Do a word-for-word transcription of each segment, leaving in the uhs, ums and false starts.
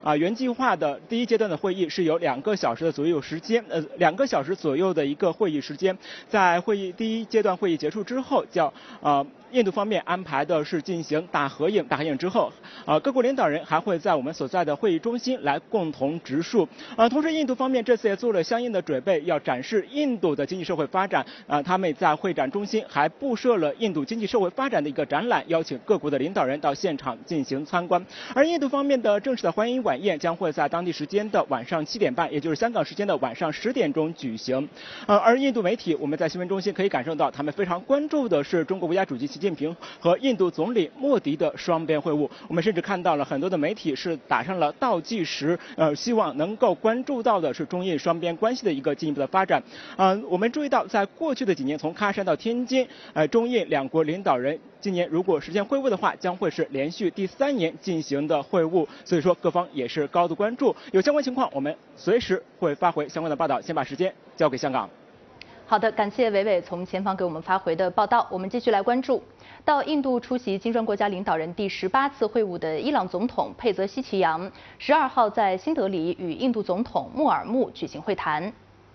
啊，原计划的第一阶段的会议是有两个小时的左右时间，呃，两个小时左右的一个会议时间。在会议第一阶段会议结束之后，叫呃印度方面安排的是进行大合影，大合影之后，呃，各国领导人还会在我们所在的会议中心来共同植树。呃，同时印度方面这次也做了相应的准备，要展示印度的经济社会发展。啊、呃，他们在会展中心还布设了印度经济社会发展的一个展览，邀请各国的领导人到现场进行参观。而印度方面的正式的欢迎晚宴将会在当地时间的晚上七点半，也就是香港时间的晚上十点钟举行。呃，而印度媒体我们在新闻中心可以感受到，他们非常关注的是中国国家主席习近平和印度总理莫迪的双边会晤。我们甚至看到了很多的媒体是打上了倒计时，呃，希望能够关注到的是中印双边关系的一个进一步的发展。呃，我们注意到，在过去的几年，从喀山到天津，呃，中印两国领导人今年如果实现会晤的话，将会是连续第三年进行的会晤，所以说各方也是高度关注。有相关情况，我们随时会发回相关的报道。先把时间交给香港。 好的，感谢伟伟从前方给我们发回的报道。我们继续来关注，到印度出席金砖国家领导人第十八次会晤的伊朗总统佩泽西奇扬，十二号在新德里与印度总统穆尔穆举行会谈。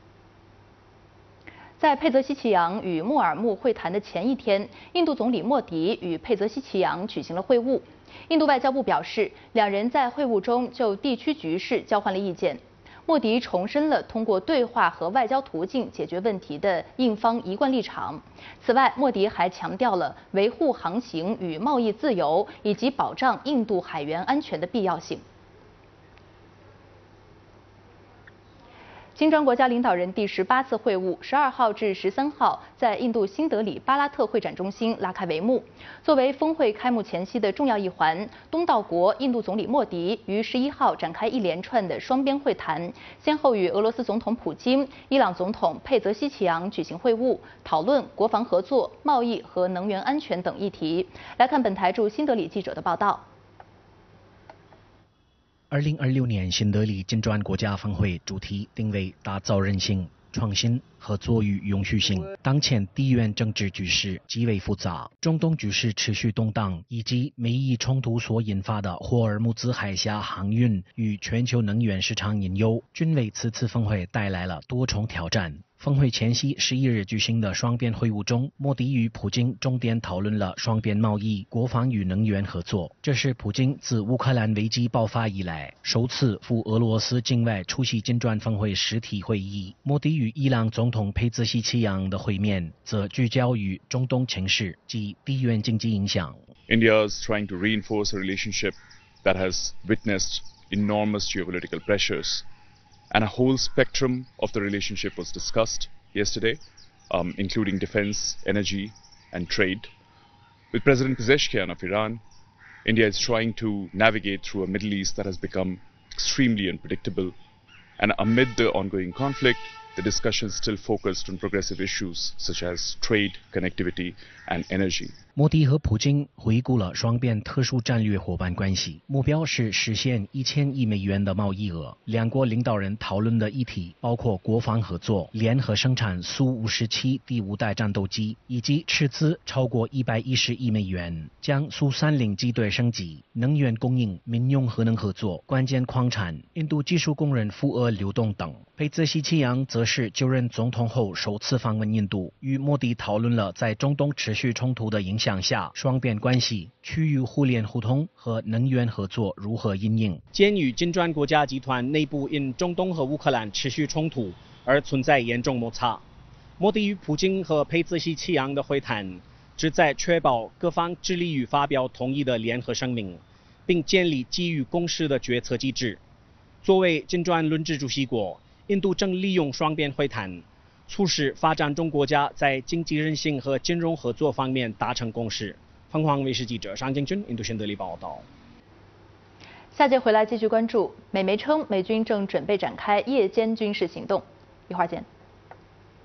在佩泽西奇扬与穆尔穆会谈的前一天，印度总理莫迪与佩泽西奇扬举行了会晤。印度外交部表示，两人在会晤中就地区局势交换了意见。莫迪重申了通过对话和外交途径解决问题的印方一贯立场。此外，莫迪还强调了维护航行与贸易自由以及保障印度海员安全的必要性。金砖国家领导人第十八次会晤，十二号至十三号在印度新德里巴拉特会展中心拉开帷幕。作为峰会开幕前夕的重要一环，东道国印度总理莫迪于十一号展开一连串的双边会谈，先后与俄罗斯总统普京、伊朗总统佩泽西奇扬举行会晤，讨论国防合作、贸易和能源安全等议题。来看本台驻新德里记者的报道。 二零二六年新德里金砖国家峰会主题定为打造韧性、创新、合作与永续性。当前地缘政治局势极为复杂，中东局势持续动荡，以及美伊冲突所引发的霍尔木兹海峡航运与全球能源市场隐忧，均为此次峰会带来了多重挑战。峰会前夕十一日举行的双边会晤中，莫迪与普京重点讨论了双边贸易、国防与能源合作。这是普京自乌克兰危机爆发以来首次赴俄罗斯境外出席金砖峰会实体会议。莫迪与伊朗总统佩泽西奇扬的会面则聚焦于中东情势及地缘经济影响。 India is trying to reinforce a relationship that has witnessed enormous geopolitical pressures. And a whole spectrum of the relationship was discussed yesterday, um, including defense, energy, and trade. With President Pezeshkian of Iran, India is trying to navigate through a Middle East that has become extremely unpredictable. And amid the ongoing conflict, the discussion still focused on progressive issues such as trade, connectivity, and energy. 莫迪和普京回顾了双边特殊战略伙伴关系，目标是实现一千亿美元的贸易额。两国领导人讨论的议题包括国防合作、联合生产苏五十七第五代战斗机，以及斥资超过一百一十亿美元将苏三零机队升级、能源供应、民用核能合作、关键矿产、印度技术工人赴俄流动等。佩泽西奇扬则是就任总统后首次访问印度，与莫迪讨论了在中东持续冲突的影响下双边关系、区域互联互通和能源合作如何因应。 鉴于金砖国家集团内部因中东和乌克兰持续冲突而存在严重摩擦，莫迪与普京和佩泽西奇扬的会谈旨在确保各方致力于发表统一的联合声明，并建立基于共识的决策机制。作为金砖轮值主席国，印度正利用双边会谈，促使发展中国家在经济韧性和金融合作方面达成共识。凤凰卫视记者商建军，印度新德里报道。 下节回来继续关注，美媒称美军正准备展开夜间军事行动，一会儿见。